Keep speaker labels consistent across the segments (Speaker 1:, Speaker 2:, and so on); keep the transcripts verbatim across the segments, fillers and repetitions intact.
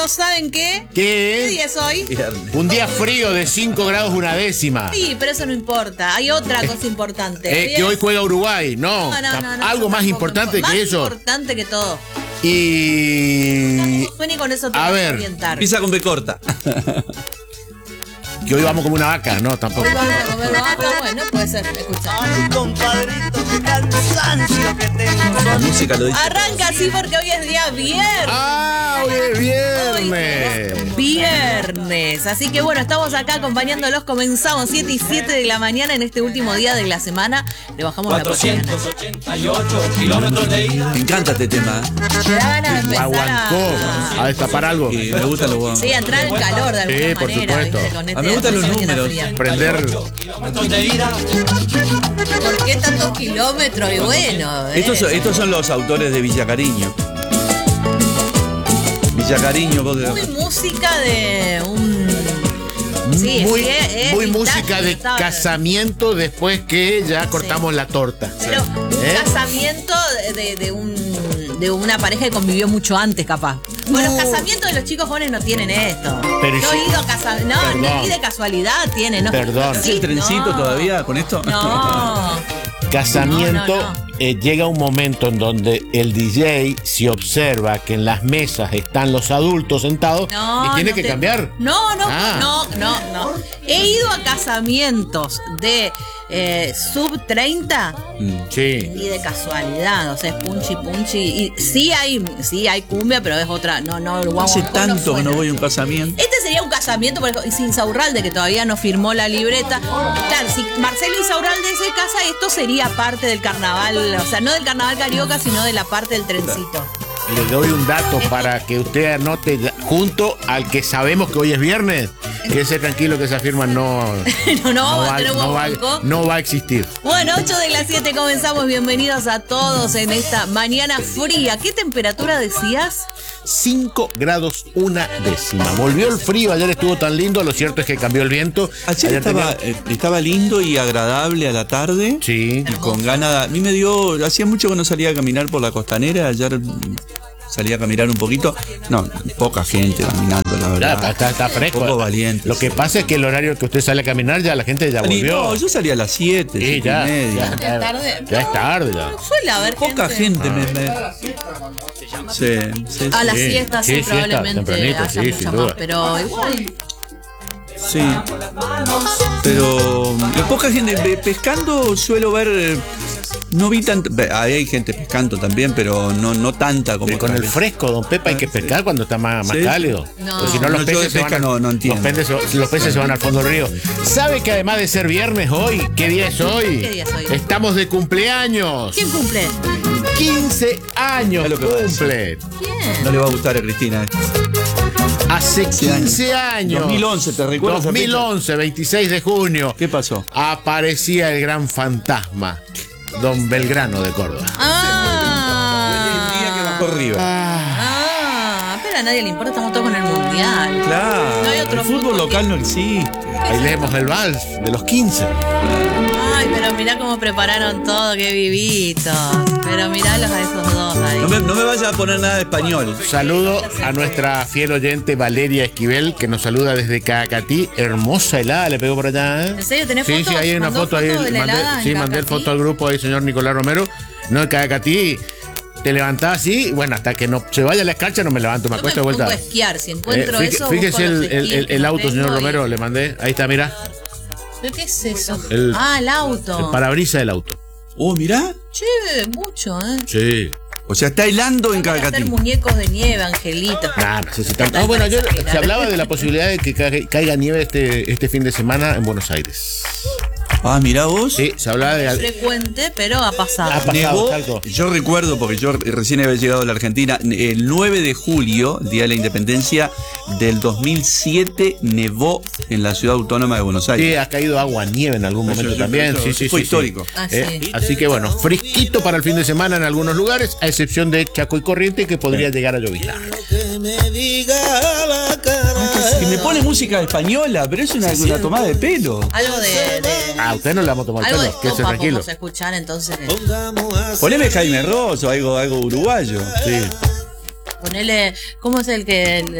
Speaker 1: chicos, ¿saben qué?
Speaker 2: ¿Qué?
Speaker 1: ¿Qué día es hoy?
Speaker 3: Viernes.
Speaker 2: Un día frío de cinco grados una décima.
Speaker 1: Sí, pero eso no importa. Hay otra cosa importante.
Speaker 2: Eh, que hoy juega Uruguay. No,
Speaker 1: No, no, no, no,
Speaker 2: algo
Speaker 1: eso
Speaker 2: más
Speaker 1: tampoco
Speaker 2: importante
Speaker 1: importa.
Speaker 2: que
Speaker 1: Más
Speaker 2: eso.
Speaker 1: importante que todo.
Speaker 2: Y
Speaker 1: Suene con eso te
Speaker 2: A
Speaker 1: vas
Speaker 2: ver.
Speaker 1: a orientar.
Speaker 3: Empieza con B corta.
Speaker 2: que hoy vamos como una vaca, no, tampoco.
Speaker 1: Hoy vamos a comer vaca, bueno, puede ser, escucha.
Speaker 4: Ay, compadrito, qué cansancio que tengo.
Speaker 3: La música lo dice.
Speaker 1: Arranca así porque hoy es día viernes.
Speaker 2: ¡Ah, hoy es viernes!
Speaker 1: Viernes. Así que bueno, estamos acá acompañándolos. Comenzamos siete y siete de la mañana en este último día de la semana. Le bajamos la persiana.
Speaker 5: cuatrocientos ochenta y ocho kilómetros de ida.
Speaker 3: Me encanta este tema.
Speaker 1: Me da ganas de empezar
Speaker 2: Aguantó
Speaker 1: a...
Speaker 2: a destapar algo.
Speaker 3: Y me gustan los guapos.
Speaker 1: Sí, a entrar en calor de alguna
Speaker 2: Sí, por
Speaker 1: manera.
Speaker 2: supuesto.
Speaker 1: ¿viste? Con
Speaker 3: A mí me gustan los
Speaker 1: esta mañana
Speaker 3: números.
Speaker 1: fría.
Speaker 2: Prender.
Speaker 5: Kilómetros de ida.
Speaker 1: ¿Por qué tantos kilómetros? Y bueno, eh.
Speaker 3: Estos, son- estos son los autores de Villa Cariño. Villa Cariño, vos de-
Speaker 1: Muy música de un... Sí,
Speaker 2: muy
Speaker 1: sí, es- es
Speaker 2: muy
Speaker 1: vintage,
Speaker 2: música de
Speaker 1: ¿sabes?
Speaker 2: casamiento después que ya cortamos la torta.
Speaker 1: Pero un
Speaker 2: ¿Eh?
Speaker 1: casamiento de, de un, de una pareja que convivió mucho antes, capaz. Bueno, los casamientos de los chicos jóvenes no tienen esto.
Speaker 2: Pero
Speaker 1: no
Speaker 2: sí.
Speaker 1: he ido a casa, no,
Speaker 2: Perdón.
Speaker 1: ni de casualidad tienen. No.
Speaker 2: Perdón.
Speaker 3: ¿Es el trencito
Speaker 1: no.
Speaker 3: todavía con esto?
Speaker 1: No.
Speaker 2: Casamiento,
Speaker 1: No, no, no.
Speaker 2: eh, llega un momento en donde el D J, si observa que en las mesas están los adultos sentados,
Speaker 1: No,
Speaker 2: y tiene
Speaker 1: no
Speaker 2: que
Speaker 1: te-
Speaker 2: cambiar.
Speaker 1: No, no,
Speaker 2: Ah.
Speaker 1: no, no, no. He ido a casamientos de eh, sub treinta
Speaker 2: Sí.
Speaker 1: y de casualidad, o sea, es punchi punchi. Y sí hay, sí hay cumbia, pero es otra. No, no, el
Speaker 3: Hace
Speaker 1: guaguancó
Speaker 3: tanto que
Speaker 1: suena.
Speaker 3: no voy a un casamiento.
Speaker 1: Este sería un casamiento por ejemplo, sin Insaurralde, que todavía no firmó la libreta. Claro, si Marcelo Insaurralde se casa, esto sería parte del carnaval, o sea, no del carnaval carioca, sino de la parte del trencito.
Speaker 2: Le doy un dato para que usted anote junto al que sabemos que hoy es viernes. Quédese tranquilo que esa firma no,
Speaker 1: no, no, vamos a
Speaker 2: va,
Speaker 1: tener
Speaker 2: no, va,
Speaker 1: guaguancó.
Speaker 2: no va a existir.
Speaker 1: Bueno, ocho de las siete comenzamos. Bienvenidos a todos en esta mañana fría. ¿Qué temperatura decías?
Speaker 2: cinco grados una décima. Volvió el frío, ayer estuvo tan lindo, lo cierto es que cambió el viento.
Speaker 3: Ayer estaba,
Speaker 2: tenía-
Speaker 3: eh, estaba lindo y agradable a la tarde.
Speaker 2: Sí.
Speaker 3: Y con ganas. A mí me dio. Hacía mucho que no salía a caminar por la costanera. Ayer mm, salí a caminar un poquito. No, poca gente caminando, la
Speaker 2: Ya,
Speaker 3: verdad.
Speaker 2: está, está, está fresco.
Speaker 3: Un poco valiente.
Speaker 2: Lo que pasa es que el horario que usted sale a caminar, ya la gente ya
Speaker 3: Ni-
Speaker 2: volvió.
Speaker 3: No, yo salí a las siete,
Speaker 2: Sí,
Speaker 3: siete
Speaker 2: ya,
Speaker 3: y media.
Speaker 2: ya,
Speaker 1: ¿Es tarde?
Speaker 2: ya es tarde. Ya.
Speaker 1: Suele haber
Speaker 3: Poca gente me. me- Sí, sí,
Speaker 1: A la
Speaker 2: Sí,
Speaker 1: siesta sí,
Speaker 2: sí, siesta,
Speaker 1: probablemente
Speaker 2: tempranito,
Speaker 1: haya
Speaker 2: sí,
Speaker 1: mucha
Speaker 2: sin
Speaker 1: más,
Speaker 2: duda.
Speaker 1: pero igual.
Speaker 3: sí. Pero eh, poca gente. Pe- Pescando suelo ver. eh, No vi tanto. ve, Ahí hay gente pescando también, pero no, no tanta como.
Speaker 2: Pero con
Speaker 3: otras
Speaker 2: el
Speaker 3: veces.
Speaker 2: fresco, don Pepa, hay que pescar cuando está más, más
Speaker 3: Sí.
Speaker 2: cálido.
Speaker 1: No.
Speaker 2: Porque si no, los
Speaker 3: No, yo de
Speaker 2: peces, se van,
Speaker 3: pesca no- no entiendo.
Speaker 2: los, peces, los peces se van al fondo del río. ¿Sabe que además de ser viernes hoy, qué día es hoy?
Speaker 1: ¿Qué día es hoy?
Speaker 2: Estamos de cumpleaños.
Speaker 1: ¿Quién cumple?
Speaker 2: quince años
Speaker 3: Es lo que va a decir.
Speaker 2: cumple.
Speaker 1: ¿Quién?
Speaker 3: No le va a gustar a Cristina. esto.
Speaker 2: Hace quince años.
Speaker 3: dos mil once, ¿te recuerdas esa
Speaker 2: dos mil once, veintiséis de junio.
Speaker 3: ¿Qué pasó?
Speaker 2: Aparecía el gran fantasma, don Belgrano de Córdoba.
Speaker 1: Ah.
Speaker 3: Por River.
Speaker 1: Ah, pero a nadie le importa, estamos todos con el mundial.
Speaker 3: Claro.
Speaker 1: No hay otro
Speaker 3: el fútbol
Speaker 1: fútbol
Speaker 3: local no existe.
Speaker 2: Ahí leemos el vals de los quince.
Speaker 1: Ay, pero mirá cómo prepararon todo, qué vivitos. Pero miralos a esos dos ahí.
Speaker 3: No me, no me vayas a poner nada de español.
Speaker 2: Saludo a nuestra fiel oyente Valeria Esquivel, que nos saluda desde Cacatí. Hermosa helada le pegó por allá, ¿eh?
Speaker 1: ¿En serio? ¿Tenés
Speaker 2: Sí,
Speaker 1: fotos?
Speaker 2: sí, ahí hay una
Speaker 1: ¿Mandó
Speaker 2: foto ahí.
Speaker 1: foto de la
Speaker 2: mandé,
Speaker 1: helada en
Speaker 2: sí, mandé el
Speaker 1: Cacatí?
Speaker 2: foto al grupo ahí, señor Nicolás Romero. No, en Cacatí te levantás así, y bueno, hasta que no se vaya a la escarcha no me levanto, me
Speaker 1: Yo
Speaker 2: acuesto de
Speaker 1: me pongo
Speaker 2: vuelta.
Speaker 1: a esquiar, si encuentro
Speaker 2: Eh, fíjese-
Speaker 1: eso.
Speaker 2: fíjese
Speaker 1: busco
Speaker 2: el,
Speaker 1: los
Speaker 2: el-
Speaker 1: esquís
Speaker 2: el-
Speaker 1: que
Speaker 2: el
Speaker 1: no
Speaker 2: auto,
Speaker 1: tengo
Speaker 2: señor
Speaker 1: y-
Speaker 2: Romero, le mandé. Ahí está, mira.
Speaker 1: ¿Pero qué es eso?
Speaker 2: El-
Speaker 1: ah, el auto.
Speaker 2: El parabrisas del auto.
Speaker 3: Oh, mirá.
Speaker 1: Che, mucho, ¿eh?
Speaker 2: Sí.
Speaker 3: O sea, está helando en
Speaker 1: Para hacer
Speaker 3: Cacatí.
Speaker 1: muñecos de nieve, angelitos.
Speaker 2: Nah, necesitan. Ah, bueno, ayer se hablaba de la posibilidad de que caiga, caiga nieve este, este fin de semana en Buenos Aires.
Speaker 3: Ah, mirá vos.
Speaker 2: Sí, se hablaba de.
Speaker 1: Frecuente, pero ha pasado.
Speaker 2: Ha pasado,
Speaker 3: Nevó,
Speaker 2: exacto.
Speaker 3: yo recuerdo, porque yo recién había llegado a la Argentina, el nueve de julio, Día de la Independencia del dos mil siete, nevó en la ciudad autónoma de Buenos Aires.
Speaker 2: Sí, ha caído agua, nieve en algún momento
Speaker 3: Eso,
Speaker 2: también.
Speaker 3: eso,
Speaker 2: Sí,
Speaker 3: eso
Speaker 2: sí,
Speaker 3: fue
Speaker 2: sí,
Speaker 3: histórico.
Speaker 2: sí.
Speaker 1: Ah,
Speaker 2: Eh,
Speaker 1: sí.
Speaker 2: Así que bueno, frisquito para el fin de semana en algunos lugares, a excepción de Chaco y Corrientes, que podría llegar a llover.
Speaker 4: Que me diga la cara.
Speaker 3: Y me pone música española, pero es una, una tomada de pelo.
Speaker 1: Algo de. de-
Speaker 2: Ah, usted no le vamos a tomar
Speaker 1: algo de
Speaker 2: pelo, quédese
Speaker 1: estopa
Speaker 2: tranquilo.
Speaker 1: podemos escuchar, entonces.
Speaker 4: Pongamos así.
Speaker 3: Poneme Jaime Ross o algo, algo uruguayo.
Speaker 2: Sí.
Speaker 1: Poneme ponele, ¿cómo es el que...? El,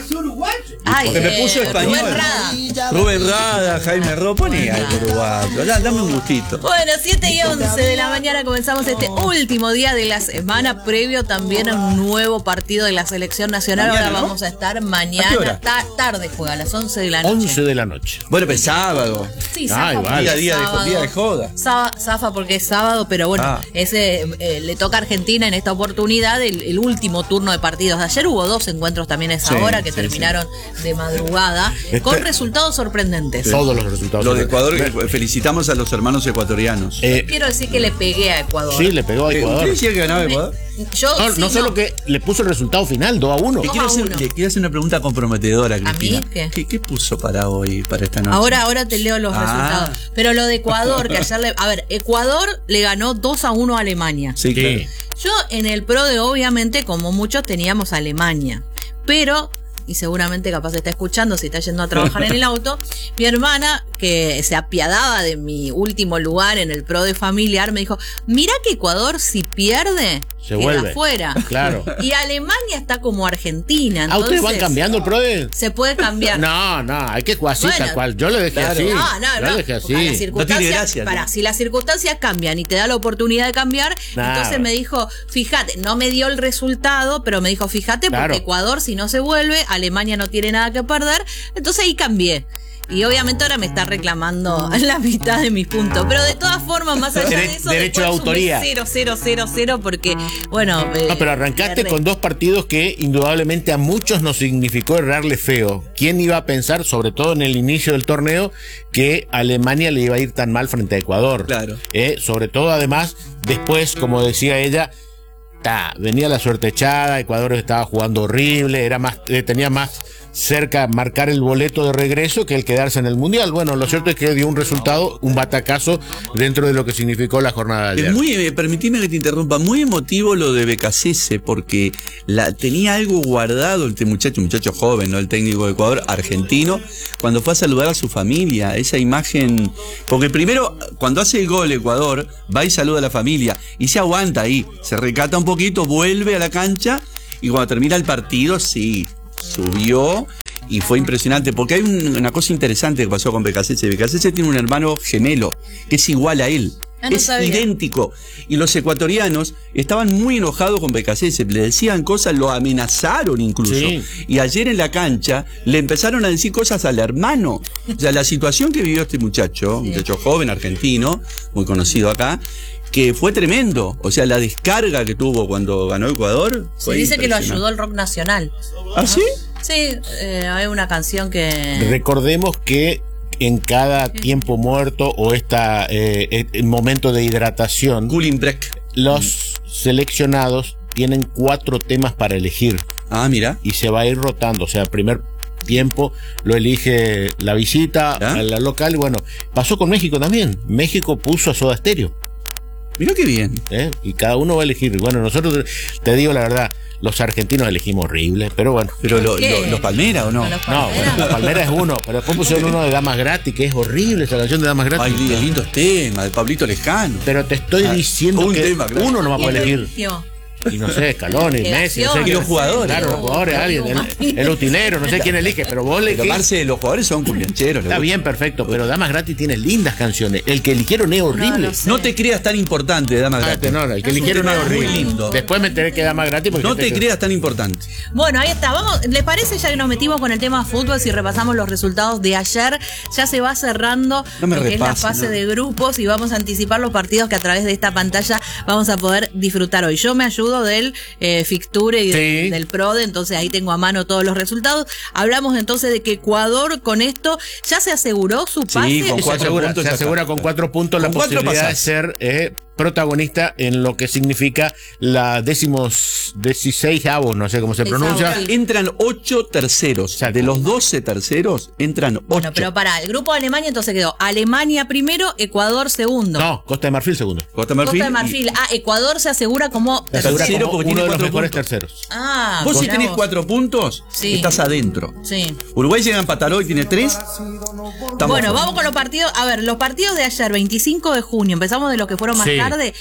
Speaker 1: ay,
Speaker 3: Porque me puso
Speaker 1: eh,
Speaker 3: español.
Speaker 1: Rubén Rada.
Speaker 3: Rubén Rada, Jaime Ro, poné algo uruguayo. Da- Dame un gustito.
Speaker 1: Bueno, siete y once de la mañana comenzamos este último día de la semana, previo también a un nuevo partido de la selección nacional.
Speaker 3: Mañana,
Speaker 1: Ahora
Speaker 3: ¿no?
Speaker 1: vamos a estar
Speaker 3: ¿A qué
Speaker 1: mañana,
Speaker 3: hora?
Speaker 1: ta- tarde juega, a las once de la noche.
Speaker 2: once de la noche.
Speaker 3: Bueno, pues sábado.
Speaker 1: Sí,
Speaker 2: Ay,
Speaker 1: zafa
Speaker 2: vale.
Speaker 1: porque
Speaker 3: Día,
Speaker 1: es
Speaker 3: día de-
Speaker 1: sábado.
Speaker 3: día de joda.
Speaker 1: Sa- Zafa porque es sábado, pero bueno,
Speaker 3: Ah.
Speaker 1: ese eh, le toca a Argentina en esta oportunidad el, el último turno de partidos. Ayer hubo dos encuentros también a esa
Speaker 3: Sí,
Speaker 1: hora que
Speaker 3: sí,
Speaker 1: terminaron de madrugada
Speaker 2: Este-
Speaker 1: con resultados sorprendentes.
Speaker 2: Todos los resultados.
Speaker 3: Lo de Ecuador, eh, felicitamos a los hermanos ecuatorianos.
Speaker 2: Eh,
Speaker 1: Quiero decir que le pegué a Ecuador.
Speaker 2: sí, le pegó a
Speaker 3: Eh,
Speaker 2: Ecuador.
Speaker 3: ¿Usted decía que ganaba Ecuador?
Speaker 1: Yo
Speaker 2: No,
Speaker 1: sí,
Speaker 2: no solo que le puso el resultado final, dos a uno.
Speaker 3: Le
Speaker 1: Dos
Speaker 3: quiero,
Speaker 1: a
Speaker 3: hacer,
Speaker 1: uno.
Speaker 3: le quiero hacer una pregunta comprometedora,
Speaker 1: mí?
Speaker 3: Cristina.
Speaker 1: ¿Qué?
Speaker 3: ¿Qué puso para hoy, para esta noche?
Speaker 1: Ahora, ahora te leo los
Speaker 3: Ah.
Speaker 1: resultados. Pero lo de Ecuador, que ayer le. A ver, Ecuador le ganó dos a uno a Alemania.
Speaker 3: Sí, claro.
Speaker 2: Sí.
Speaker 1: Yo en el pro de, obviamente, como muchos, teníamos a Alemania. Pero, y seguramente capaz está escuchando si está yendo a trabajar en el auto, mi hermana, que se apiadaba de mi último lugar en el pro de familiar, me dijo, mirá que Ecuador si pierde,
Speaker 2: Se
Speaker 1: queda
Speaker 2: vuelve.
Speaker 1: fuera.
Speaker 2: Claro.
Speaker 1: Y Alemania está como Argentina.
Speaker 2: ¿Ah, ustedes van
Speaker 1: entonces
Speaker 2: cambiando el pro de...?
Speaker 1: Se puede cambiar.
Speaker 2: No, no, hay que jugar así,
Speaker 1: Bueno,
Speaker 2: tal cual. Yo lo dejé
Speaker 3: claro.
Speaker 2: así.
Speaker 1: No, no,
Speaker 2: Yo
Speaker 1: no.
Speaker 2: lo dejé
Speaker 1: porque a las
Speaker 2: así.
Speaker 1: circunstancias-
Speaker 3: gracia,
Speaker 1: para,
Speaker 3: ¿no?
Speaker 1: si las circunstancias cambian y te da la oportunidad de cambiar,
Speaker 2: Nah,
Speaker 1: entonces
Speaker 2: bueno.
Speaker 1: me dijo, fíjate, no me dio el resultado, pero me dijo, fíjate,
Speaker 2: Claro.
Speaker 1: porque Ecuador si no se vuelve, Alemania no tiene nada que perder, entonces ahí cambié. Y obviamente ahora me está reclamando la mitad de mis puntos. Pero de todas formas, más allá
Speaker 2: Dere-
Speaker 1: de eso,
Speaker 2: derecho de
Speaker 1: después sumé
Speaker 2: autoría.
Speaker 1: cero, cero, cero, cero, porque, bueno. eh,
Speaker 2: No, pero arrancaste
Speaker 1: erré.
Speaker 2: con dos partidos que indudablemente a muchos nos significó errarle feo. ¿Quién iba a pensar, sobre todo en el inicio del torneo, que Alemania le iba a ir tan mal frente a Ecuador?
Speaker 3: Claro.
Speaker 2: Eh, sobre todo, además, después, como decía ella, ta, venía la suerte echada, Ecuador estaba jugando horrible, era más, eh, tenía más cerca marcar el boleto de regreso que el quedarse en el Mundial. Bueno, lo cierto es que dio un resultado, un batacazo dentro de lo que significó la jornada de
Speaker 3: Es
Speaker 2: ayer.
Speaker 3: muy, eh, permitime que te interrumpa, muy emotivo lo de Becasese, porque la, tenía algo guardado este muchacho, muchacho joven, ¿no? El técnico de Ecuador, argentino, cuando fue a saludar a su familia, esa imagen, porque primero, cuando hace el gol Ecuador, va y saluda a la familia, y se aguanta ahí, se recata un poquito, vuelve a la cancha, y cuando termina el partido, sí, subió. Y fue impresionante, porque hay un- una cosa interesante que pasó con Becasese. Becasese tiene un hermano gemelo, que es igual a él.
Speaker 1: Ah, no
Speaker 3: es
Speaker 1: sabía.
Speaker 3: idéntico. Y los ecuatorianos estaban muy enojados con Becasese, le decían cosas, lo amenazaron incluso.
Speaker 2: Sí.
Speaker 3: Y ayer en la cancha le empezaron a decir cosas al hermano. O sea, la situación que vivió este muchacho, un muchacho joven argentino, muy conocido acá, que fue tremendo. O sea, la descarga que tuvo cuando ganó Ecuador.
Speaker 1: Se
Speaker 3: fue
Speaker 1: dice que lo
Speaker 3: impresionante.
Speaker 1: ayudó el rock nacional.
Speaker 3: ¿Ah, sí?
Speaker 1: Sí, eh, hay una canción que.
Speaker 2: Recordemos que en cada tiempo muerto o esta eh, eh, momento de hidratación,
Speaker 3: Cooling break.
Speaker 2: los seleccionados tienen cuatro temas para elegir
Speaker 3: Ah, mira.
Speaker 2: y se va a ir rotando. O sea, primer tiempo lo elige la visita
Speaker 3: ¿Ah?
Speaker 2: a la local. Y bueno, pasó con México también. México puso a Soda Stereo,
Speaker 3: Mira qué bien.
Speaker 2: ¿eh? Y cada uno va a elegir. Y bueno, nosotros, te digo la verdad, los argentinos elegimos horrible, pero bueno.
Speaker 3: Pero lo-
Speaker 1: ¿Qué?
Speaker 3: lo- los Palmeras, ¿o no?
Speaker 1: Con los
Speaker 2: No,
Speaker 1: Palmeras.
Speaker 2: bueno, la Palmera es uno, pero después pusieron uno de Damas Gratis, que es horrible esa canción de Damas Gratis.
Speaker 3: Ay, lindos temas, de Pablito Lejano.
Speaker 2: Pero te estoy
Speaker 3: Ah,
Speaker 2: diciendo
Speaker 3: un
Speaker 2: que
Speaker 3: tema, claro.
Speaker 2: uno no va a
Speaker 1: Y
Speaker 2: poder
Speaker 1: el
Speaker 2: elegir.
Speaker 1: tío.
Speaker 2: Y no sé, Scaloni,
Speaker 1: Qué
Speaker 2: Messi, no sé
Speaker 1: acción.
Speaker 2: quién.
Speaker 3: Y los jugadores.
Speaker 2: Claro, los jugadores, alguien, el, el utilero, no sé quién elige, pero vos
Speaker 3: Pero
Speaker 2: elegís.
Speaker 3: Marce, los jugadores son cumbiancheros.
Speaker 2: Está bien, perfecto, pero Damas Gratis tiene lindas canciones. El que eligieron es horrible.
Speaker 1: No lo sé.
Speaker 3: No te creas tan importante, Dama
Speaker 2: Ah,
Speaker 3: Gratis.
Speaker 2: no, el que
Speaker 1: Es un
Speaker 2: eligieron es
Speaker 1: tema
Speaker 2: horrible.
Speaker 3: muy lindo.
Speaker 2: Después me enteré que Damas Gratis porque
Speaker 3: No
Speaker 2: gente
Speaker 3: te
Speaker 2: que-
Speaker 3: creas tan importante.
Speaker 1: Bueno, ahí está. Vamos, ¿les parece ya que nos metimos con el tema fútbol? Si repasamos los resultados de ayer, ya se va cerrando
Speaker 3: No me
Speaker 1: lo que es la
Speaker 3: repase,
Speaker 1: fase
Speaker 3: no.
Speaker 1: de grupos y vamos a anticipar los partidos que a través de esta pantalla vamos a poder disfrutar hoy. Yo me ayudo del eh, Fixture y de-
Speaker 2: Sí.
Speaker 1: del PRODE, entonces ahí tengo a mano todos los resultados. Hablamos entonces de que Ecuador con esto ya se aseguró su pase.
Speaker 3: con
Speaker 2: Se
Speaker 3: cuatro
Speaker 2: asegura,
Speaker 3: puntos
Speaker 2: se
Speaker 3: ya
Speaker 2: asegura
Speaker 3: está.
Speaker 2: con cuatro puntos
Speaker 3: Con
Speaker 2: la
Speaker 3: cuatro
Speaker 2: posibilidad
Speaker 3: pasás.
Speaker 2: de ser eh, protagonista en lo que significa la décimos dieciséisavos, no sé cómo se pronuncia.
Speaker 1: Sí.
Speaker 3: Entran ocho terceros.
Speaker 2: Exacto.
Speaker 3: De los doce terceros, entran ocho.
Speaker 1: Bueno, pero para el grupo de Alemania entonces quedó Alemania primero, Ecuador segundo.
Speaker 2: No, Costa de Marfil segundo.
Speaker 3: Costa de Marfil.
Speaker 1: Costa de Marfil. Ah, Ecuador se asegura como
Speaker 2: Se asegura
Speaker 3: Tercero
Speaker 2: como
Speaker 3: porque
Speaker 2: uno
Speaker 3: tiene
Speaker 2: de los
Speaker 3: cuatro
Speaker 2: mejores
Speaker 3: puntos.
Speaker 2: terceros.
Speaker 1: Ah,
Speaker 3: Vos si
Speaker 1: mirá
Speaker 3: tenés
Speaker 1: vos.
Speaker 3: cuatro puntos,
Speaker 1: Sí.
Speaker 3: estás adentro.
Speaker 1: Sí.
Speaker 3: Uruguay llega a empatar hoy, tiene tres. Estamos
Speaker 1: Bueno,
Speaker 3: fuera.
Speaker 1: vamos con los partidos. A ver, los partidos de ayer, veinticinco de junio, empezamos de los que fueron más
Speaker 2: Sí.
Speaker 1: tarde.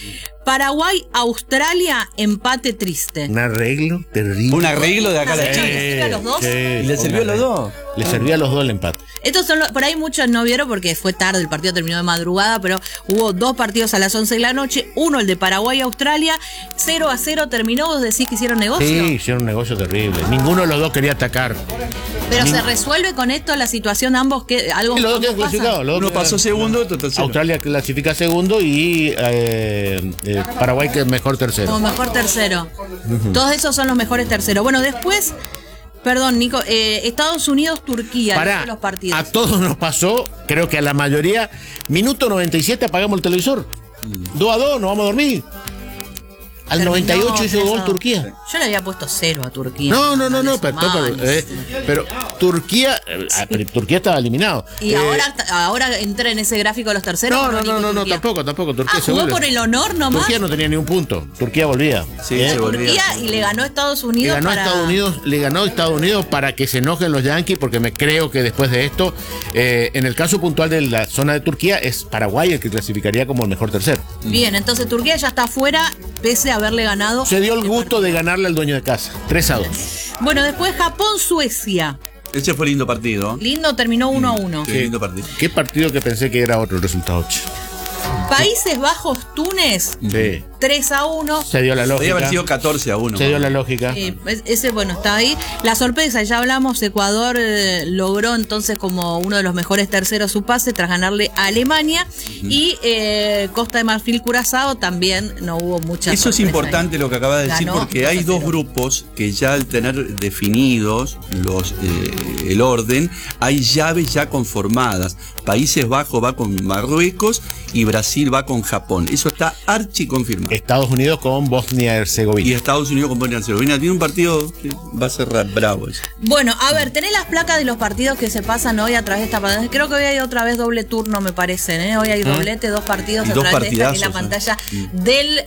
Speaker 1: Paraguay, Australia, empate triste.
Speaker 2: Un arreglo terrible.
Speaker 3: Un arreglo de acá a la
Speaker 1: Sí.
Speaker 3: China.
Speaker 1: ¿Le sirvió a los dos?
Speaker 2: Sí,
Speaker 3: ¿Y le sirvió a los dos?
Speaker 2: Le servía a los dos el empate.
Speaker 1: Estos son los, por ahí muchos no vieron porque fue tarde, el partido terminó de madrugada, pero hubo dos partidos a las once de la noche. Uno, el de Paraguay-Australia, cero a cero terminó. ¿Vos decís que hicieron negocio?
Speaker 2: Sí, hicieron un negocio terrible. Ninguno de los dos quería atacar.
Speaker 1: Pero se resuelve con esto la situación ambos, que algo
Speaker 2: Y los dos
Speaker 1: ambos
Speaker 2: quedan clasificados.
Speaker 1: pasan.
Speaker 2: los dos
Speaker 3: Uno pasó
Speaker 2: quedan-
Speaker 3: segundo, otro tercero.
Speaker 2: Australia clasifica segundo y eh, eh, Paraguay que es mejor tercero.
Speaker 1: Como mejor tercero. Todos esos son los mejores terceros. Bueno, después, perdón, Nico, eh, Estados Unidos-Turquía,
Speaker 2: Pará,
Speaker 1: los partidos.
Speaker 2: a todos nos pasó, creo que a la mayoría, minuto noventa y siete apagamos el televisor. dos a dos, nos vamos a dormir. Al
Speaker 1: Terminó
Speaker 2: noventa y ocho hizo
Speaker 1: tres a
Speaker 2: gol
Speaker 1: dos.
Speaker 2: Turquía.
Speaker 1: Yo le había puesto cero a Turquía.
Speaker 2: No, no, no, no,
Speaker 1: Eso,
Speaker 2: pero, pero,
Speaker 1: mal.
Speaker 2: eh, pero Turquía, eh, ah, pero Turquía estaba eliminado.
Speaker 1: Y
Speaker 2: Eh,
Speaker 1: ahora, ahora entra en ese gráfico de los terceros.
Speaker 2: No, no,
Speaker 1: Nico,
Speaker 2: no, no, no,
Speaker 1: Turquía.
Speaker 2: tampoco, tampoco. Turquía
Speaker 1: Ah,
Speaker 2: se
Speaker 1: jugó
Speaker 2: vuelve.
Speaker 1: por el honor nomás.
Speaker 2: Turquía no tenía ni un punto. Turquía volvía.
Speaker 3: Sí,
Speaker 2: ¿Eh?
Speaker 3: se volvía.
Speaker 1: Turquía y le ganó a Estados
Speaker 2: Le
Speaker 1: Unidos.
Speaker 2: ganó, a
Speaker 1: para...
Speaker 2: Estados Unidos, le ganó a Estados Unidos para que se enojen los Yankees, porque me creo que después de esto, eh, en el caso puntual de la zona de Turquía, es Paraguay el que clasificaría como el mejor tercero.
Speaker 1: Bien, entonces Turquía ya está afuera, pese a haberle ganado.
Speaker 2: Se dio el gusto de ganarle al dueño de casa, tres a dos.
Speaker 1: Bueno, después Japón-Suecia.
Speaker 3: Ese fue lindo partido.
Speaker 1: Lindo, terminó uno a uno.
Speaker 3: Qué lindo partido.
Speaker 2: Qué partido que pensé que era otro el resultado. che.
Speaker 1: Países Bajos-Túnez,
Speaker 2: Sí.
Speaker 1: tres a uno.
Speaker 2: Se dio la
Speaker 3: Podría haber
Speaker 2: lógica.
Speaker 3: sido catorce a uno.
Speaker 2: Se dio la lógica.
Speaker 1: Eh, es- ese, bueno, está ahí. La sorpresa, ya hablamos, Ecuador eh, logró entonces como uno de los mejores terceros su pase tras ganarle a Alemania. Y eh, Costa de Marfil, Curazao también no hubo mucha
Speaker 3: Eso es
Speaker 1: sorpresa
Speaker 3: importante
Speaker 1: ahí.
Speaker 3: lo que acaba de decir,
Speaker 1: Ganó
Speaker 3: porque hay
Speaker 1: dos a
Speaker 3: dos
Speaker 1: cero.
Speaker 3: grupos que ya al tener definidos los eh, el orden, hay llaves ya conformadas. Países Bajos va con Marruecos y Brasil va con Japón. Eso está archi confirmado.
Speaker 2: Estados Unidos con Bosnia y Herzegovina.
Speaker 3: Y Estados Unidos con Bosnia y Herzegovina tiene un partido que va a ser ra- bravo. ese.
Speaker 1: Bueno, a ver, tenés las placas de los partidos que se pasan hoy a través de esta pantalla. Creo que hoy hay otra vez doble turno, me parece, ¿eh? Hoy hay doblete, dos partidos
Speaker 3: Y
Speaker 1: a
Speaker 3: dos
Speaker 1: través de esta, que es la
Speaker 3: partidazos,
Speaker 1: pantalla del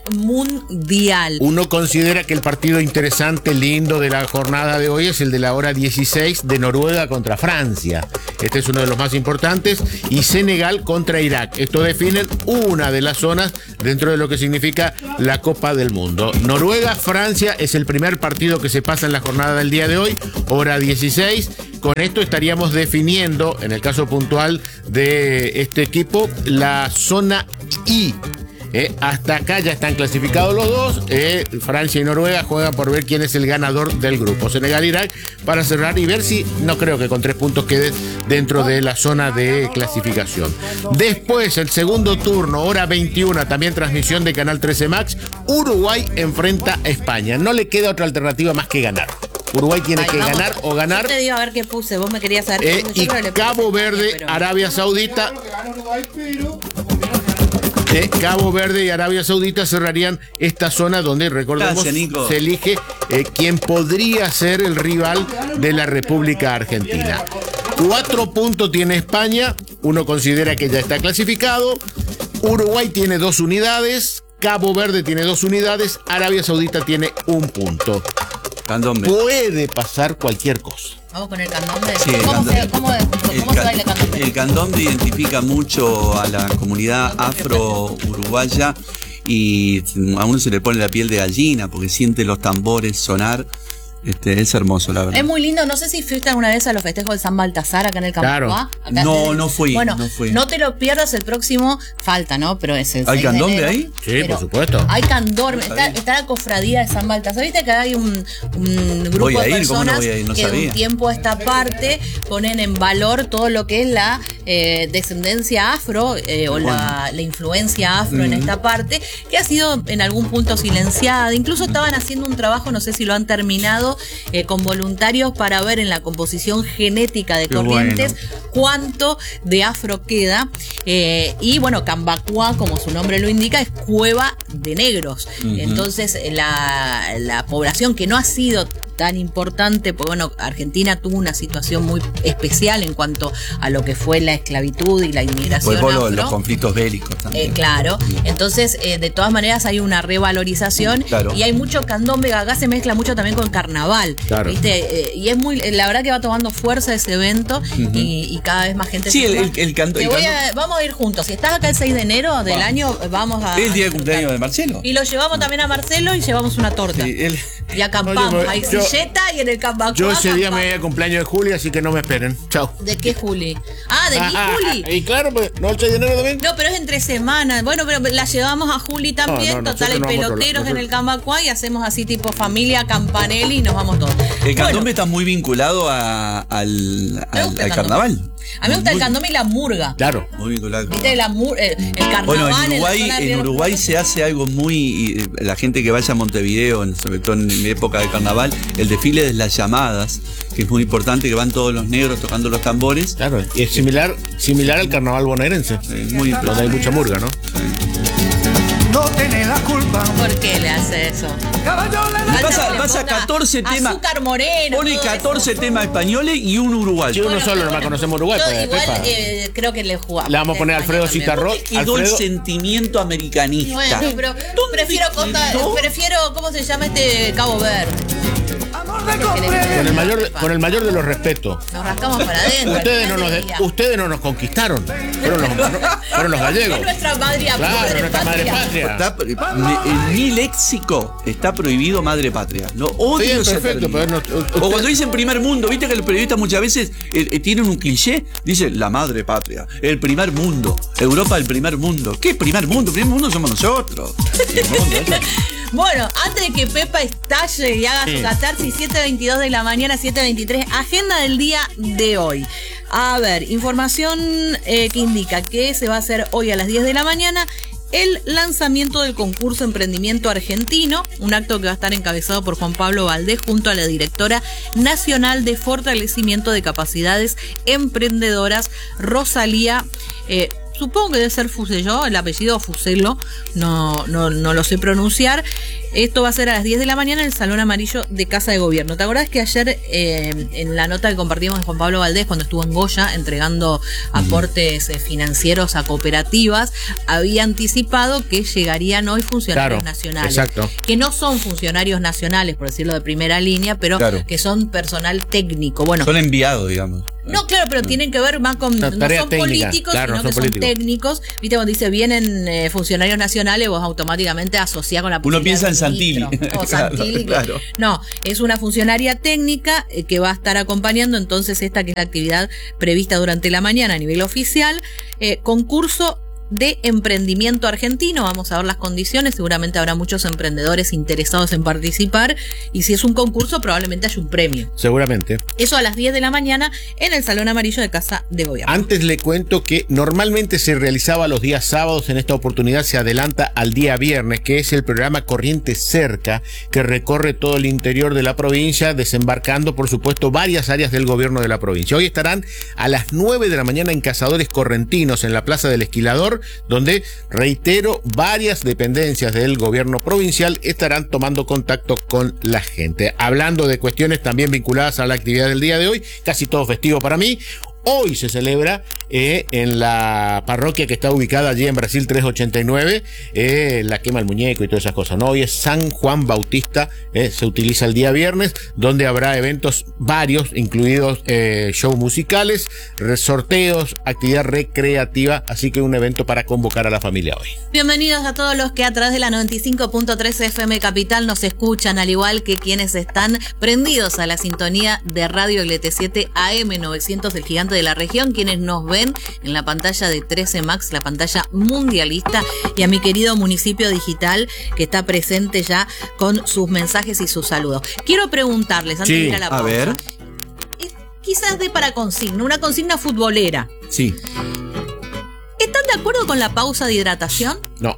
Speaker 1: Mundial.
Speaker 2: Uno considera que el partido interesante, lindo de la jornada de hoy es el de la hora dieciséis de Noruega contra Francia. Este es uno de los más importantes. Y Senegal contra Irak. Esto define una de las zonas dentro de lo que significa la Copa del Mundo. Noruega-Francia es el primer partido que se pasa en la jornada del día de hoy, hora dieciséis. Con esto estaríamos definiendo, en el caso puntual de este equipo, la zona I. Eh, hasta acá ya están clasificados los dos. eh, Francia y Noruega juegan por ver quién es el ganador del grupo. Senegal-Irak para cerrar y ver si, no creo que con tres puntos quede dentro de la zona de clasificación. Después, el segundo turno, hora veintiuno, también transmisión de Canal trece Max. Uruguay enfrenta a España. No le queda otra alternativa más que ganar. Uruguay tiene
Speaker 1: Ay,
Speaker 2: que
Speaker 1: vamos.
Speaker 2: ganar o ganar.
Speaker 1: Yo te digo a ver qué puse, vos me querías saber.
Speaker 2: eh,
Speaker 1: qué puse.
Speaker 2: y
Speaker 1: Yo creo que le puse
Speaker 2: Cabo
Speaker 1: España,
Speaker 2: Verde,
Speaker 1: pero-
Speaker 2: Arabia Saudita. Eh, Cabo Verde y Arabia Saudita cerrarían esta zona donde, recordemos,
Speaker 3: Gracias, Nico.
Speaker 2: se elige eh, quien podría ser el rival de la República Argentina. Cuatro puntos tiene España, uno considera que ya está clasificado. Uruguay tiene dos unidades, Cabo Verde tiene dos unidades, Arabia Saudita tiene un punto.
Speaker 3: Candombe.
Speaker 2: Puede pasar cualquier cosa.
Speaker 1: Vamos con el candombe.
Speaker 3: Sí, el
Speaker 1: ¿Cómo,
Speaker 3: candombe.
Speaker 1: se, cómo,
Speaker 3: El
Speaker 1: cómo se
Speaker 3: ca-
Speaker 1: baila el candombe?
Speaker 3: El candombe identifica mucho a la comunidad afro-uruguaya y a uno se le pone la piel de gallina porque siente los tambores sonar. Este, es hermoso, la verdad.
Speaker 1: Es muy lindo, no sé si fuiste alguna vez a los festejos de San Baltasar acá en el Campo
Speaker 2: Claro.
Speaker 1: A. Acá
Speaker 3: No,
Speaker 1: en-
Speaker 3: no fui,
Speaker 1: Bueno,
Speaker 3: no fui.
Speaker 1: te lo pierdas el próximo, falta, ¿no? Pero es el
Speaker 3: ¿Hay
Speaker 1: seis de
Speaker 3: candombe
Speaker 1: enero.
Speaker 3: ahí?
Speaker 2: Sí,
Speaker 1: Pero
Speaker 2: por supuesto.
Speaker 1: Hay candombe, está, está la cofradía de San Baltasar. Viste que hay un, un grupo
Speaker 3: Voy a
Speaker 1: de
Speaker 3: ir, ¿cómo no
Speaker 1: personas
Speaker 3: voy a ir? No
Speaker 1: que de
Speaker 3: sabía.
Speaker 1: un tiempo a esta parte ponen en valor todo lo que es la eh, descendencia afro eh, o la, la influencia afro en esta parte, que ha sido en algún punto silenciada. Incluso estaban haciendo un trabajo, no sé si lo han terminado, eh, con voluntarios para ver en la composición genética de
Speaker 3: Qué
Speaker 1: Corrientes cuánto de afro queda. Eh, y bueno, Cambacuá, como su nombre lo indica, es cueva de negros. Entonces, la, la población que no ha sido tan importante, pues bueno, Argentina tuvo una situación muy especial en cuanto a lo que fue la esclavitud y la inmigración
Speaker 3: Después por
Speaker 1: afro.
Speaker 3: los conflictos bélicos también.
Speaker 1: Eh, claro, entonces eh, de todas maneras hay una revalorización
Speaker 3: Claro.
Speaker 1: y hay mucho candombe, acá se mezcla mucho también con carnaval,
Speaker 2: Claro.
Speaker 1: ¿viste? Eh, y es muy, la verdad que va tomando fuerza ese evento y, y cada vez más gente
Speaker 3: Sí,
Speaker 1: se
Speaker 3: el-
Speaker 1: suma.
Speaker 3: el- el canto-
Speaker 1: Te
Speaker 3: el
Speaker 1: voy
Speaker 3: canto-
Speaker 1: a- vamos a ir juntos, si estás acá el seis de enero del año, vamos a...
Speaker 3: Es el día de
Speaker 1: a
Speaker 3: cumpleaños de
Speaker 1: disfrutar.
Speaker 3: Marcelo.
Speaker 1: Y lo llevamos también a Marcelo y llevamos una torta.
Speaker 3: Sí, él-
Speaker 1: Y acampamos,
Speaker 2: No, yo me-
Speaker 1: hay
Speaker 2: yo-
Speaker 1: silleta y en el campamento.
Speaker 2: Yo ese día me voy a cumpleaños de Juli, así que no me esperen. Chao.
Speaker 1: ¿De qué Juli? Ah, de mi
Speaker 2: Ah,
Speaker 1: Juli.
Speaker 2: ah, y claro, pues, ¿no el seis de enero también?
Speaker 1: No, pero es entre semanas. Bueno, pero la llevamos a Juli también.
Speaker 2: No, no,
Speaker 1: Total, hay
Speaker 2: nosotros no vamos a otro
Speaker 1: peloteros
Speaker 2: lado.
Speaker 1: en el Camacuá y hacemos así tipo familia, Campanelli y nos vamos todos.
Speaker 3: El candombe
Speaker 1: Bueno,
Speaker 3: está muy vinculado a- al,
Speaker 1: me
Speaker 3: al,
Speaker 1: gusta
Speaker 3: al
Speaker 1: el
Speaker 3: carnaval.
Speaker 1: candombe. A mí me gusta el
Speaker 3: Muy-
Speaker 1: candombe y la murga.
Speaker 2: Claro.
Speaker 3: Muy vinculado al
Speaker 1: ¿Viste? La mur- eh, el carnaval.
Speaker 3: Bueno, en
Speaker 1: la
Speaker 3: Uruguay,
Speaker 1: zona de
Speaker 3: en
Speaker 1: Río
Speaker 3: Uruguay
Speaker 1: Negro.
Speaker 3: se hace algo muy. eh, La gente que vaya a Montevideo, en- sobre todo en mi época de carnaval, el desfile de las llamadas, que es muy importante, que van todos los negros tocando los tambores.
Speaker 2: Claro, y es similar, similar al carnaval bonaerense.
Speaker 3: Es muy
Speaker 2: Donde hay mucha murga, ¿no?
Speaker 4: No tenés la culpa.
Speaker 1: ¿Por qué le hace eso?
Speaker 4: Caballo le
Speaker 3: Y pasa,
Speaker 1: Falta que
Speaker 3: pasa
Speaker 1: le ponga
Speaker 3: catorce temas.
Speaker 1: Azúcar moreno.
Speaker 3: Pone
Speaker 1: todo
Speaker 3: catorce
Speaker 1: eso.
Speaker 3: temas españoles y un
Speaker 2: Si
Speaker 3: uruguayo.
Speaker 2: uno solo nomás conocemos Uruguay,
Speaker 1: Yo
Speaker 2: pues,
Speaker 1: igual
Speaker 2: Pepa.
Speaker 1: eh, creo que le jugamos.
Speaker 2: Le vamos a poner a Alfredo
Speaker 1: También.
Speaker 2: Citarro.
Speaker 3: Quedó el
Speaker 2: Alfredo,
Speaker 3: sentimiento americanista.
Speaker 1: Bueno, pero prefiero contar,
Speaker 3: quedó?
Speaker 1: prefiero, ¿cómo se llama este Cabo Verde?
Speaker 4: amor de
Speaker 2: con
Speaker 4: compre.
Speaker 2: el mayor, con el mayor de los respetos.
Speaker 1: Nos rascamos para adentro.
Speaker 2: Ustedes
Speaker 1: al
Speaker 2: no,
Speaker 1: final
Speaker 2: nos,
Speaker 1: del día.
Speaker 2: ustedes no nos conquistaron. Fueron los, fueron los gallegos.
Speaker 1: Es nuestra madre
Speaker 2: Claro,
Speaker 1: madre
Speaker 2: nuestra madre
Speaker 1: patria.
Speaker 2: patria.
Speaker 3: Está- mi- en mi léxico está prohibido madre patria. No odio
Speaker 2: Bien,
Speaker 3: ese
Speaker 2: perfecto,
Speaker 3: término.
Speaker 2: pero no-
Speaker 3: O
Speaker 2: usted-
Speaker 3: cuando dicen primer mundo, viste que los periodistas muchas veces eh, eh, tienen un cliché, dicen la madre patria, el primer mundo, Europa el primer mundo. ¿Qué primer mundo? El primer mundo somos nosotros. El mundo, ¿eh?
Speaker 1: Bueno, antes de que Pepa estalle y haga su catarsis, siete veintidós de la mañana, siete veintitrés, agenda del día de hoy. A ver, información eh, que indica que se va a hacer hoy a las diez de la mañana el lanzamiento del concurso Emprendimiento Argentino, un acto que va a estar encabezado por Juan Pablo Valdés junto a la directora nacional de fortalecimiento de capacidades emprendedoras, Rosalía. Eh, Supongo que debe ser Fuselló, el apellido Fuselo, no, no, no lo sé pronunciar. Esto va a ser a las diez de la mañana en el Salón Amarillo de Casa de Gobierno. ¿Te acordás que ayer eh, en la nota que compartimos con Juan Pablo Valdés cuando estuvo en Goya entregando aportes eh, financieros a cooperativas, había anticipado que llegarían hoy funcionarios
Speaker 2: Claro,
Speaker 1: nacionales?
Speaker 2: exacto.
Speaker 1: Que no son funcionarios nacionales, por decirlo de primera línea, pero
Speaker 3: Claro.
Speaker 1: que son personal técnico. Bueno,
Speaker 3: Son enviados, digamos.
Speaker 1: no, claro, pero tienen que ver más con.
Speaker 2: No,
Speaker 1: No
Speaker 2: tarea
Speaker 1: son
Speaker 2: técnica,
Speaker 1: políticos,
Speaker 2: claro,
Speaker 1: sino
Speaker 2: no
Speaker 1: que
Speaker 2: son
Speaker 1: son
Speaker 2: políticos.
Speaker 1: técnicos. Viste, cuando dice vienen eh, funcionarios nacionales, vos automáticamente asociás con la
Speaker 3: Uno
Speaker 1: posibilidad
Speaker 3: piensa
Speaker 1: de
Speaker 3: en Santilli.
Speaker 1: ministro. O
Speaker 3: Claro,
Speaker 1: Santilli.
Speaker 3: claro.
Speaker 1: No, es una funcionaria técnica eh, que va a estar acompañando entonces esta que es la actividad prevista durante la mañana a nivel oficial. Eh, concurso de emprendimiento argentino, vamos a ver las condiciones, seguramente habrá muchos emprendedores interesados en participar y si es un concurso probablemente haya un premio.
Speaker 2: Seguramente.
Speaker 1: Eso a las diez de la mañana en el Salón Amarillo de Casa de Gobierno.
Speaker 2: Antes le cuento que normalmente se realizaba los días sábados, en esta oportunidad se adelanta al día viernes, que es el programa Corriente Cerca, que recorre todo el interior de la provincia, desembarcando por supuesto varias áreas del gobierno de la provincia. Hoy estarán a las nueve de la mañana en Cazadores Correntinos, en la Plaza del Esquilador, donde, reitero, varias dependencias del gobierno provincial estarán tomando contacto con la gente. Hablando de cuestiones también vinculadas a la actividad del día de hoy, casi todo festivo para mí. Hoy se celebra eh, en la parroquia que está ubicada allí en Brasil trescientos ochenta y nueve, eh, la quema del muñeco y todas esas cosas, ¿no? Hoy es San Juan Bautista, eh, se utiliza el día viernes, donde habrá eventos varios, incluidos eh, shows musicales, sorteos, actividad recreativa, así que un evento para convocar a la familia hoy.
Speaker 1: Bienvenidos a todos los que a través de la noventa y cinco punto tres F M Capital nos escuchan, al igual que quienes están prendidos a la sintonía de Radio L T siete A M novecientos del Gigante de la Región, quienes nos ven en la pantalla de trece Max, la pantalla mundialista, y a mi querido Municipio Digital que está presente ya con sus mensajes y sus saludos. Quiero preguntarles antes
Speaker 2: Sí,
Speaker 1: de ir a la
Speaker 3: a
Speaker 1: pausa.
Speaker 3: ver.
Speaker 1: eh, Quizás de para consigna, una consigna futbolera.
Speaker 3: Sí.
Speaker 1: ¿Están de acuerdo con la pausa de hidratación?
Speaker 2: No.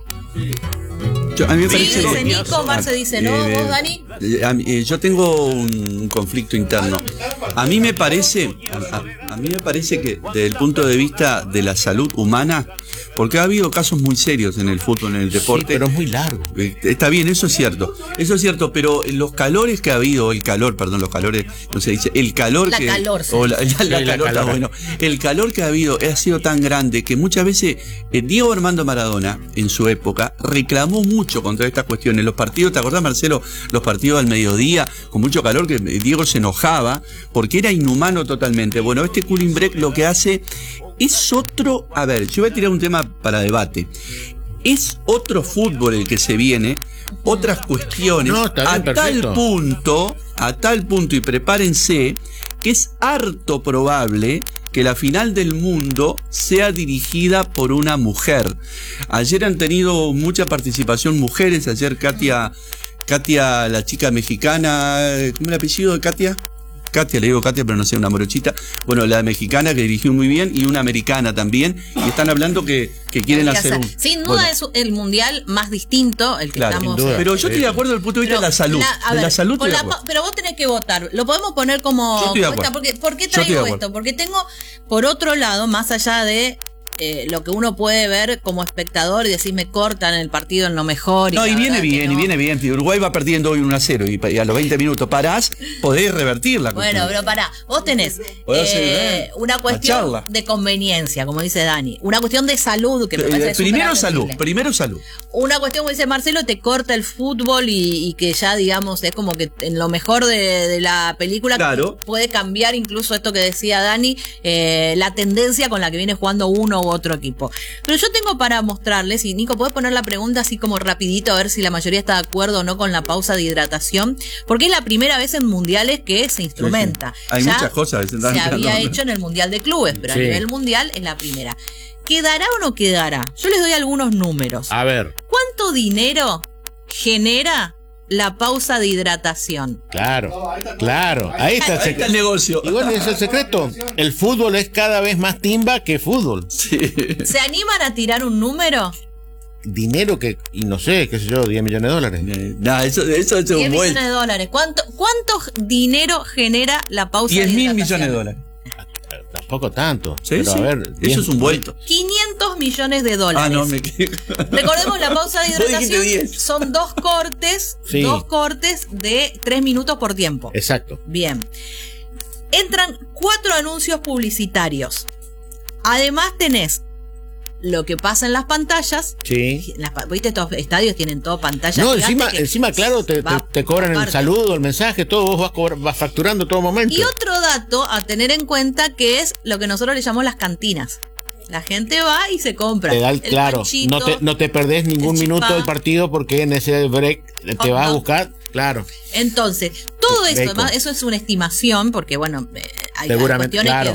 Speaker 3: Yo, a mí me
Speaker 1: Sí,
Speaker 3: parece
Speaker 1: dice
Speaker 3: que-
Speaker 1: Nico, Marce dice no,
Speaker 3: Eh,
Speaker 1: vos, Dani.
Speaker 3: eh, a mí- eh, yo tengo un conflicto interno. A mí me parece. a- A mí me parece que desde el punto de vista de la salud humana, porque ha habido casos muy serios en el fútbol, en el deporte.
Speaker 2: Sí, pero es muy largo.
Speaker 3: Eh, Está bien, eso es cierto. Eso es cierto, pero los calores que ha habido, el calor, perdón, los calores, no se dice, el calor
Speaker 1: La
Speaker 3: que.
Speaker 1: calor, sí.
Speaker 3: o la, la- la
Speaker 2: Sí, la
Speaker 3: calor, está
Speaker 2: calor.
Speaker 3: bueno. El calor que ha habido ha sido tan grande que muchas veces eh, Diego Armando Maradona, en su época, reclamó mucho contra estas cuestiones. Los partidos, ¿te acordás, Marcelo? Los partidos al mediodía, con mucho calor, que Diego se enojaba porque era inhumano totalmente. Bueno, este cooling break lo que hace es otro. A ver, yo voy a tirar un tema para debate. Es otro fútbol el que se viene, otras cuestiones,
Speaker 2: No, está bien,
Speaker 3: a
Speaker 2: perfecto.
Speaker 3: tal punto, a tal punto, y prepárense, que es harto probable que la final del mundo sea dirigida por una mujer. Ayer han tenido mucha participación mujeres, ayer Katia, Katia, la chica mexicana, ¿cómo es el apellido de Katia? Katia, le digo Katia, pero no sé, una morochita. Bueno, la mexicana que dirigió muy bien y una americana también. Y están hablando que, que quieren hacer un.
Speaker 1: Sin duda
Speaker 3: Bueno,
Speaker 1: es el mundial más distinto, el que
Speaker 3: claro,
Speaker 1: estamos.
Speaker 2: sin duda.
Speaker 3: pero yo estoy de acuerdo desde el punto de vista
Speaker 1: Pero
Speaker 3: de la salud.
Speaker 1: la- a
Speaker 3: de
Speaker 1: ver,
Speaker 3: la salud
Speaker 1: con
Speaker 3: estoy de
Speaker 1: la
Speaker 3: acuerdo.
Speaker 1: pa- pero vos tenés que votar. Lo podemos poner como.
Speaker 3: Yo estoy de
Speaker 1: como esta,
Speaker 3: acuerdo.
Speaker 1: porque, ¿Por qué
Speaker 3: Yo estoy de
Speaker 1: traigo
Speaker 3: acuerdo.
Speaker 1: esto? Porque tengo, por otro lado, más allá de eh, lo que uno puede ver como espectador y decir, me cortan el partido en lo mejor.
Speaker 3: No, y
Speaker 1: la
Speaker 3: viene
Speaker 1: verdad que
Speaker 3: bien, y
Speaker 1: no.
Speaker 3: viene bien. Si Uruguay va perdiendo hoy uno a cero y, pa- y a los veinte minutos parás, podés revertir la
Speaker 1: Bueno,
Speaker 3: cuestión.
Speaker 1: pero pará, vos tenés
Speaker 3: Podés hacer,
Speaker 1: eh,
Speaker 3: eh,
Speaker 1: una
Speaker 3: una
Speaker 1: cuestión
Speaker 3: charla.
Speaker 1: de conveniencia, como dice Dani, una cuestión de salud, que me
Speaker 3: Eh,
Speaker 1: parece
Speaker 3: primero
Speaker 1: súper
Speaker 3: salud,
Speaker 1: atendible.
Speaker 3: primero salud.
Speaker 1: Una cuestión, como dice Marcelo, te corta el fútbol y, y que ya, digamos, es como que en lo mejor de, de la película
Speaker 3: Claro.
Speaker 1: puede cambiar incluso esto que decía Dani, eh, la tendencia con la que viene jugando uno u otro equipo. Pero yo tengo para mostrarles, y Nico, ¿puedes poner la pregunta así como rapidito a ver si la mayoría está de acuerdo o no con la pausa de hidratación? Porque es la primera vez en mundiales que se instrumenta.
Speaker 3: Sí, sí. Hay
Speaker 1: Ya
Speaker 3: muchas cosas que se están
Speaker 1: se había
Speaker 3: entrando.
Speaker 1: hecho en el Mundial de Clubes, pero
Speaker 2: Sí.
Speaker 1: a nivel mundial es la primera. ¿Quedará o no quedará? Yo les doy algunos números.
Speaker 2: A ver,
Speaker 1: ¿Cuánto dinero genera la pausa de hidratación?
Speaker 2: claro, claro. Ahí está el
Speaker 3: Ahí está el
Speaker 2: secreto.
Speaker 3: negocio.
Speaker 2: Y bueno, ese es el secreto. El fútbol es cada vez más timba que fútbol.
Speaker 3: Sí.
Speaker 1: ¿Se animan a tirar un número?
Speaker 2: Dinero que, y no sé, qué sé yo, diez millones de dólares.
Speaker 3: Eh, No, eso, eso es
Speaker 1: diez
Speaker 3: un buen.
Speaker 1: millones de dólares. ¿Cuánto, ¿Cuánto dinero genera la pausa de
Speaker 3: diez mil
Speaker 1: hidratación?
Speaker 3: millones de dólares.
Speaker 2: Tampoco tanto.
Speaker 3: Sí,
Speaker 2: pero
Speaker 3: sí.
Speaker 2: a ver, diez-
Speaker 3: Eso es un vuelto.
Speaker 1: quinientos millones de dólares.
Speaker 3: Ah, no, me quedé.
Speaker 1: Recordemos, la pausa de
Speaker 3: Vos dijiste
Speaker 1: hidratación
Speaker 3: diez.
Speaker 1: son dos cortes,
Speaker 2: Sí.
Speaker 1: dos cortes de tres minutos por tiempo.
Speaker 2: Exacto.
Speaker 1: Bien. Entran cuatro anuncios publicitarios. Además tenés lo que pasa en las pantallas.
Speaker 2: Sí.
Speaker 1: Las pa- ¿Viste? Estos estadios tienen todo pantallas.
Speaker 2: No,
Speaker 1: gigantes
Speaker 2: encima,
Speaker 1: que
Speaker 2: encima claro, te,
Speaker 1: va
Speaker 2: te- te cobran el
Speaker 1: aparte.
Speaker 2: saludo, el mensaje, todo, vos vas, cobra- vas facturando todo momento.
Speaker 1: Y otro dato a tener en cuenta que es lo que nosotros le llamamos las cantinas. La gente va y se compra.
Speaker 2: Te da el-
Speaker 1: el
Speaker 2: claro,
Speaker 1: panchito,
Speaker 2: no te, no te perdés ningún
Speaker 1: el
Speaker 2: minuto
Speaker 1: chipá.
Speaker 2: del partido porque en ese break te
Speaker 1: Hot
Speaker 2: vas a
Speaker 1: dog.
Speaker 2: buscar, claro.
Speaker 1: Entonces, todo eso,
Speaker 2: Bacon.
Speaker 1: además, eso es una estimación, porque bueno, eh, hay, hay
Speaker 2: Seguramente,
Speaker 1: cuestiones
Speaker 2: claro.